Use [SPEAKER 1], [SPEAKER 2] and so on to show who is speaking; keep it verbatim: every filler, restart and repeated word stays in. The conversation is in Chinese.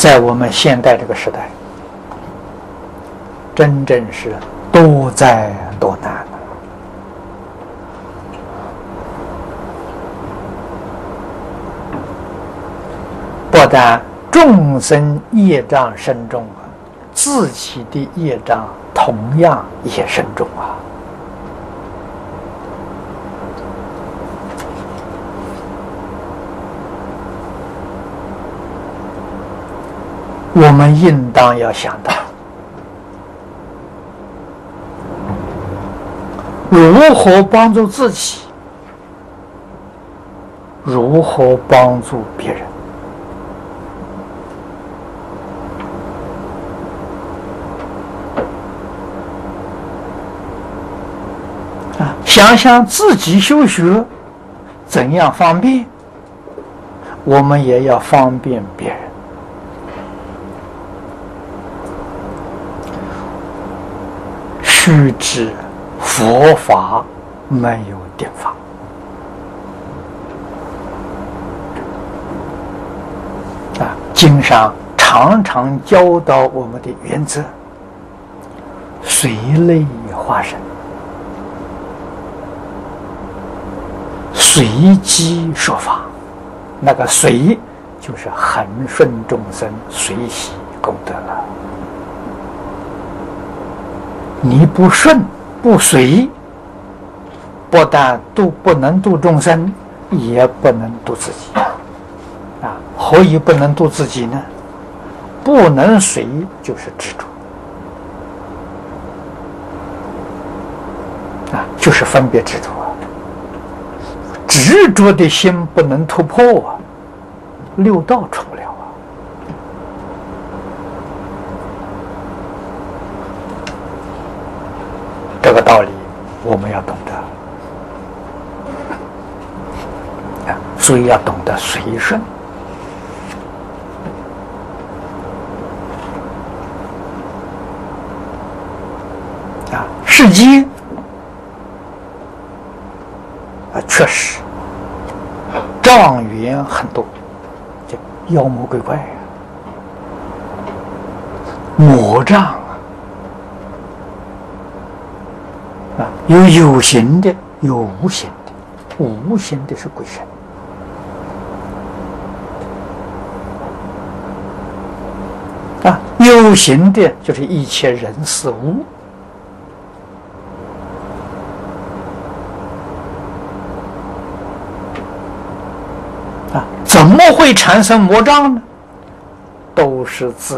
[SPEAKER 1] 在我们现代这个时代，真正是多灾多难了。不但众生业障深重啊，自己的业障同样也深重啊。我们应当要想到，如何帮助自己，如何帮助别人。啊，想想自己修学怎样方便，我们也要方便别人。须知佛法没有定法啊，经上常常教导我们的原则，随类化身，随机说法。那个随就是恒顺众生，随喜功德了。你不顺不随，不但度不能度众生，也不能度自己啊！何以不能度自己呢？不能随就是执着啊，就是分别执着啊。执着的心不能突破啊，六道出不了啊。这个道理我们要懂得啊，所以要懂得随顺啊。世间啊，确实障缘很多，就妖魔鬼怪啊，魔障啊，有有形的，有无形的，无形的是鬼神啊，有形的就是一切人事物啊，怎么会产生魔障呢？都是自